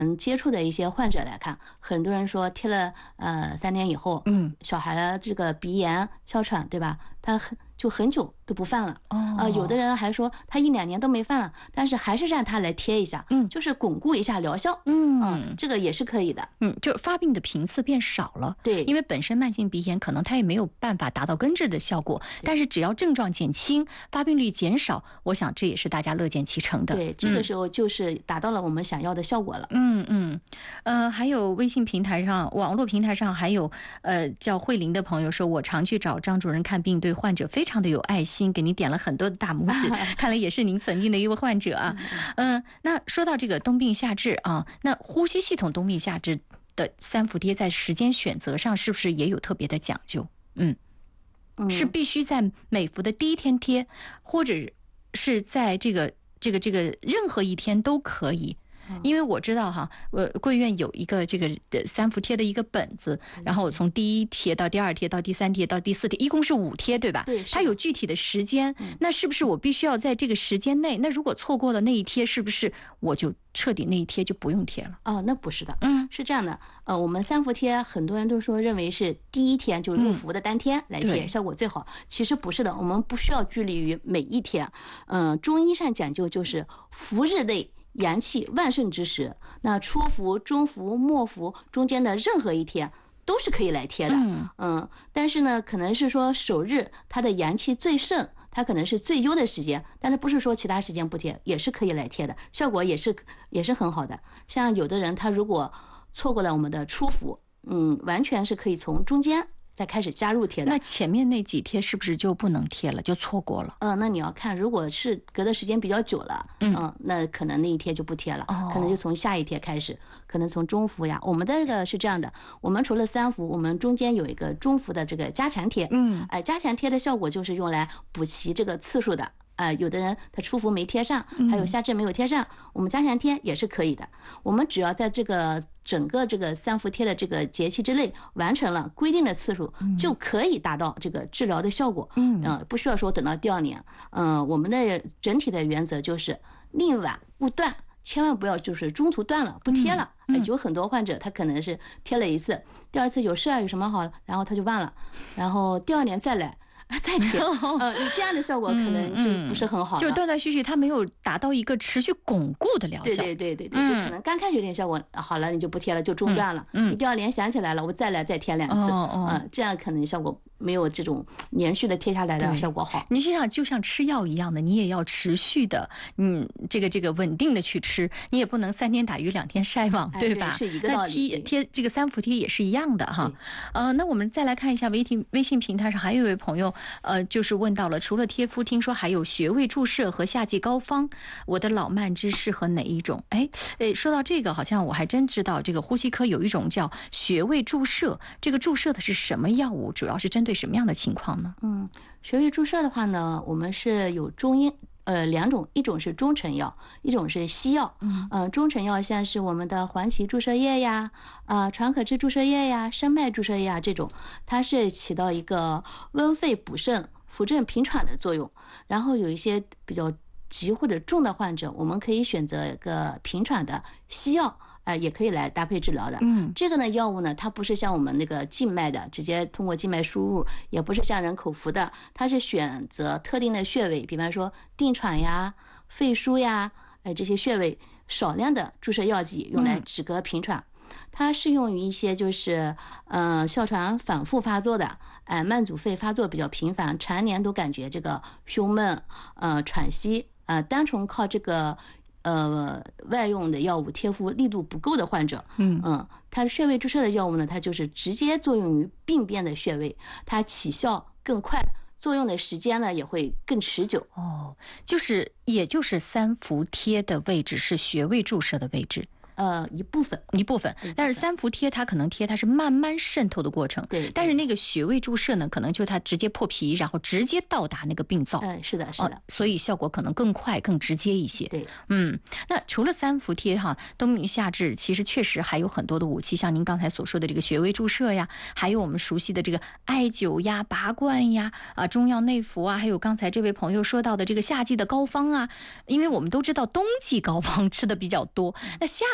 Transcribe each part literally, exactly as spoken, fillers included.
嗯接触的一些患者来看，很多人说贴了呃三年以后， 嗯， 小孩的这个鼻炎、哮喘，对吧？他很就很久都不犯了。 哦， 呃，有的人还说他一两年都没犯了，但是还是让他来贴一下， 嗯， 就是巩固一下疗效。 嗯、 呃，这个也是可以的。 嗯，就是发病的频次变少了。 对， 因为本身慢性鼻炎可能它也没有办法达到根治的效果，但是只要症状减轻，发病率减少，我想这也是大家乐见其成的。 对，这个时候就是达到了我们想要的效果了。 嗯嗯，呃，还有微信平台上、网络平台上还有呃叫慧玲的朋友说，我常去找张主任看病，对患者非常的有爱心，给您点了很多的大拇指，看来也是您曾经的一位患者啊。嗯、呃，那说到这个冬病夏治啊，那呼吸系统冬病夏治的三伏贴在时间选择上是不是也有特别的讲究？嗯，是必须在每伏的第一天贴，或者是在这个这个这个任何一天都可以。因为我知道哈，呃，贵院有一个这个三伏贴的一个本子，然后从第一贴到第二贴到第三贴到第四贴，一共是五贴，对吧？ 对， 它有具体的时间。那是不是我必须要在这个时间内？那如果错过了那一贴，是不是我就彻底那一贴就不用贴了？ 哦，那不是的， 嗯， 是这样的，呃，我们三伏贴很多人都说认为是第一天就入伏的当天来贴、嗯、效果最好，其实不是的，我们不需要拘泥于每一天。嗯、呃，中医上讲究就是伏日内阳气旺盛之时，那初伏、中伏、末伏中间的任何一天都是可以来贴的。嗯嗯，但是呢，可能是说首日它的阳气最盛，它可能是最优的时间，但是不是说其他时间不贴也是可以来贴的，效果也是也是很好的。像有的人他如果错过了我们的初伏，嗯，完全是可以从中间再开始加入贴的。 那前面那几贴是不是就不能贴了，就错过了？ 嗯、呃，那你要看，如果是隔的时间比较久了，嗯、呃，那可能那一贴就不贴了，哦、可能就从下一贴开始，可能从中伏呀。我们的这个是这样的，我们除了三伏，我们中间有一个中伏的这个加强贴，嗯，哎、呃，加强贴的效果就是用来补齐这个次数的。呃，有的人他初伏没贴上，还有夏至没有贴上，我们加强贴也是可以的。我们只要在这个整个这个三伏贴的这个节气之内完成了规定的次数，就可以达到这个治疗的效果。嗯、呃，不需要说等到第二年。嗯、呃，我们的整体的原则就是宁晚勿断，千万不要就是中途断了不贴了。嗯嗯、有很多患者他可能是贴了一次，第二次有事啊有什么好了，然后他就忘了，然后第二年再来。再贴，呃，你这样的效果可能就不是很好了， 嗯嗯、就断断续续，它没有达到一个持续巩固的疗效。 对对对对对，嗯、就可能刚开始有点效果好了，你就不贴了，就中断了。嗯，你第二年想起来了，我再来再贴两次， 哦哦呃，这样可能效果没有这种连续的贴下来的效果好。 你实际上就像吃药一样的，你也要持续的，嗯，这个这个稳定的去吃，你也不能三天打鱼两天晒网， 哎、 对吧？ 是一个道理。 那贴贴这个三伏贴也是一样的哈。呃，那我们再来看一下微信微信平台上还有一位朋友，呃，就是问到了，除了贴敷，听说还有穴位注射和夏季膏方，我的老慢支适合哪一种？哎哎，说到这个，好像我还真知道，这个呼吸科有一种叫穴位注射，这个注射的是什么药物？主要是针对什么样的情况呢？ 嗯，穴位注射的话呢，我们是有中医。呃，两种，一种是中成药，一种是西药。嗯、呃，中成药像是我们的黄芪注射液呀，啊、呃，传可治注射液呀，生脉注射液呀，这种它是起到一个温肺补肾、扶正平喘的作用。然后有一些比较急或者重的患者，我们可以选择一个平喘的西药。呃，也可以来搭配治疗的。嗯，这个呢，药物呢，它不是像我们那个静脉的，直接通过静脉输入，也不是像人口服的，它是选择特定的穴位，比方说定喘呀、肺腧呀，哎，这些穴位少量的注射药剂，用来止咳平喘。嗯、它适用于一些就是呃哮喘反复发作的，哎，慢阻肺发作比较频繁，常年都感觉这个胸闷、呃喘息，呃，单纯靠这个。呃，外用的药物贴敷力度不够的患者，嗯嗯，它穴位注射的药物呢，它就是直接作用于病变的穴位，它起效更快，作用的时间呢也会更持久。 哦，就是也就是三伏贴的位置是穴位注射的位置。 呃，一部分一部分，但是三伏贴它可能贴它是慢慢渗透的过程， 对。 但是那个穴位注射呢，可能就它直接破皮，然后直接到达那个病灶。 嗯，是的，是的、哦， 所以效果可能更快、更直接一些。 对， 嗯，那除了三伏贴哈，冬病夏治其实确实还有很多的武器，像您刚才所说的这个穴位注射呀，还有我们熟悉的这个艾灸呀、拔罐呀、啊中药内服啊，还有刚才这位朋友说到的这个夏季的膏方啊，因为我们都知道冬季膏方吃的比较多，那夏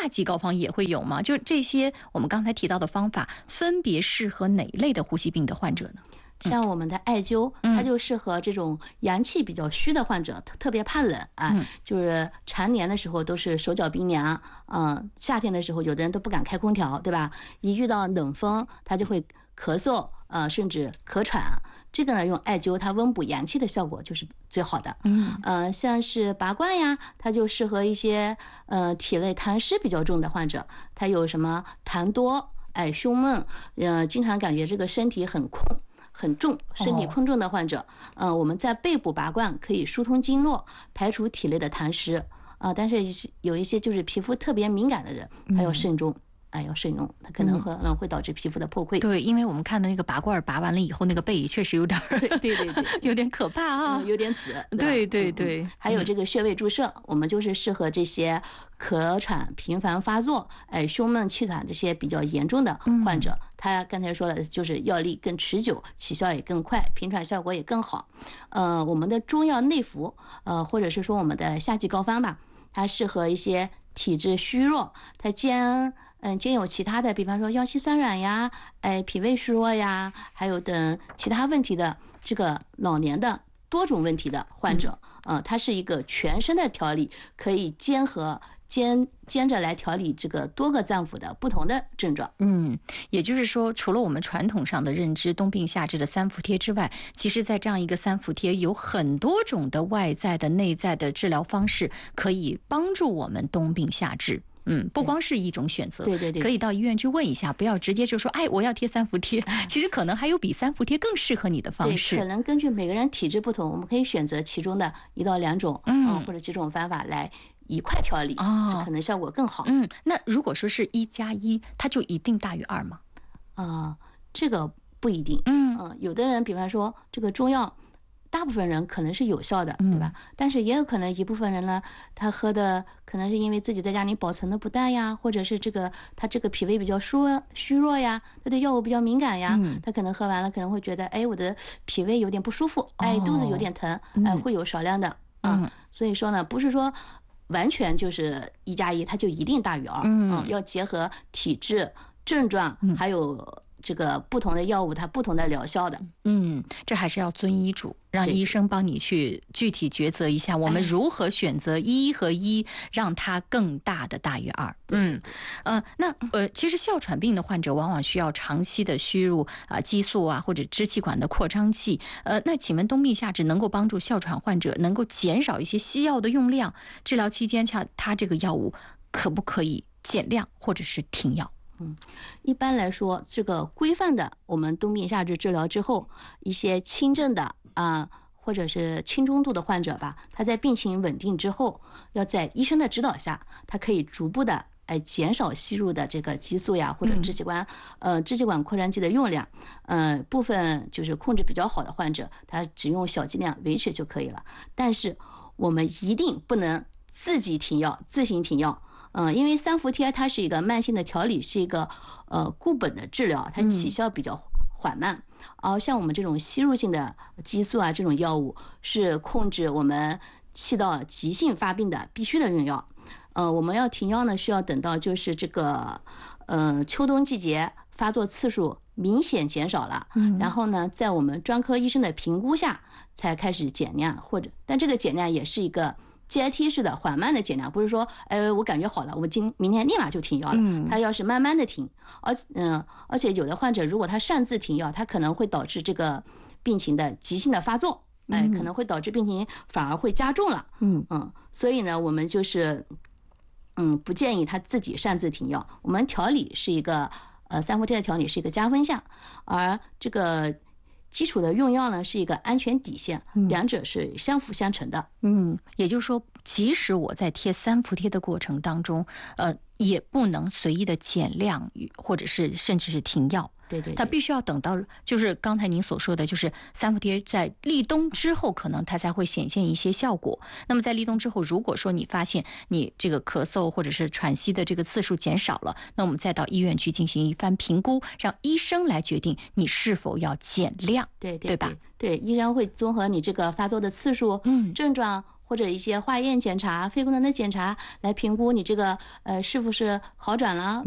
级膏方也会有吗？就这些我们刚才提到的方法，分别适合哪一类的呼吸病的患者呢？ 像我们的艾灸， 嗯、 它就适合这种阳气比较虚的患者，他特别怕冷啊， 嗯、 就是常年的时候都是手脚冰凉，嗯、呃，夏天的时候有的人都不敢开空调，对吧？一遇到冷风，他就会咳嗽，呃，甚至咳喘。这个呢，用艾灸它温补阳气的效果就是最好的。 嗯， 呃，像是拔罐呀，它就适合一些呃体内痰湿比较重的患者，他有什么痰多，哎，胸闷，呃，经常感觉这个身体很空。很重，身体空重的患者，哦、呃，我们在背部拔罐可以疏通经络，排除体内的痰湿啊、呃。但是有一些就是皮肤特别敏感的人，他要慎重。嗯哎，要慎用，它可能可能会导致皮肤的破溃。 对，因为我们看的那个拔罐拔完了以后，那个背确实有点对对对对， 有点可怕啊， 嗯、有点紫。 对对对、 嗯，还有这个穴位注射，嗯、我们就是适合这些咳喘频繁发作、哎胸闷气喘这些比较严重的患者。嗯、他刚才说了，就是药力更持久，起效也更快，平喘效果也更好。呃，我们的中药内服，呃，或者是说我们的夏季膏方吧，它适合一些体质虚弱，它兼嗯，兼有其他的，比方说腰膝酸软呀，哎，脾胃虚弱呀，还有等其他问题的这个老年的多种问题的患者，嗯、呃，它是一个全身的调理，可以兼合兼兼着来调理这个多个脏腑的不同的症状。 嗯，也就是说，除了我们传统上的认知冬病夏治的三伏贴之外，其实在这样一个三伏贴有很多种的外在的内在的治疗方式，可以帮助我们冬病夏治。嗯，不光是一种选择， 对对对， 可以到医院去问一下，不要直接就说，哎，我要贴三伏贴。其实可能还有比三伏贴更适合你的方式。 对，可能根据每个人体质不同，我们可以选择其中的一到两种，嗯、呃，或者几种方法来一块调理，哦，可能效果更好。 嗯，那如果说是一加一，它就一定大于二吗？ 啊、呃，这个不一定。 嗯、 呃，有的人，比方说这个中药。大部分人可能是有效的，对吧？嗯、但是也有可能一部分人呢，他喝的可能是因为自己在家里保存的不当呀，或者是这个他这个脾胃比较虚虚弱呀，他对药物比较敏感呀，嗯、他可能喝完了可能会觉得，哎，我的脾胃有点不舒服，哦、哎，肚子有点疼，哎，会有少量的啊。嗯、所以说呢，不是说完全就是一加一，它就一定大于二，嗯、啊，要结合体质、症状，还有。这个不同的药物它不同的疗效的， 嗯，这还是要遵医嘱，让医生帮你去具体抉择一下，我们如何选择一和一，让它更大的大于二。嗯，呃，那呃，其实哮喘病的患者往往需要长期的吸入啊、呃、激素啊或者支气管的扩张器，呃，那请问冬病夏治能够帮助哮喘患者能够减少一些西药的用量，治疗期间它它这个药物可不可以减量或者是停药？ 嗯，一般来说，这个规范的，我们冬病夏治治疗之后，一些轻症的啊、呃，或者是轻中度的患者吧，他在病情稳定之后，要在医生的指导下，他可以逐步的哎减少吸入的这个激素呀，或者支气管、嗯、呃支气管扩张剂的用量。呃，部分就是控制比较好的患者，他只用小剂量维持就可以了。但是我们一定不能自己停药，自行停药。嗯，因为三伏贴它是一个慢性的调理，是一个呃固本的治疗，它起效比较缓慢。而、嗯、像我们这种吸入性的激素啊，这种药物是控制我们气道急性发病的必须的用药。呃，我们要停药呢，需要等到就是这个呃秋冬季节发作次数明显减少了，嗯、然后呢，在我们专科医生的评估下才开始减量，或者但这个减量也是一个。阶梯式的缓慢的减量，不是说，哎，我感觉好了，我今明天立马就停药了。嗯，他要是慢慢的停，而嗯，而且有的患者如果他擅自停药，他可能会导致这个病情的急性的发作，哎，可能会导致病情反而会加重了。嗯嗯，所以呢，我们就是嗯不建议他自己擅自停药。我们调理是一个呃三伏贴的调理是一个加分项，而这个。基础的用药呢是一个安全底线，两者是相辅相成的。 嗯，也就是说，即使我在贴三伏贴的过程当中，呃，也不能随意的减量，或者是甚至是停药。 对 对, 对， 它必须要等到，就是刚才您所说的，就是三伏贴在立冬之后，可能它才会显现一些效果。那么在立冬之后，如果说你发现你这个咳嗽或者是喘息的这个次数减少了，那我们再到医院去进行一番评估，让医生来决定你是否要减量。 对 对, 对吧？ 对，医生会综合你这个发作的次数、嗯、症状。 或者一些化验检查、肺功能的检查来评估你这个呃是不是好转了，